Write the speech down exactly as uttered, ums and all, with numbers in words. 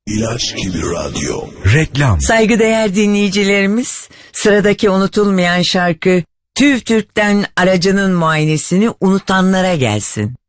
İlaç gibi radyo. Reklam. Saygıdeğer dinleyicilerimiz, sıradaki unutulmayan şarkı TÜV TÜRK'ten aracının muayenesini unutanlara gelsin.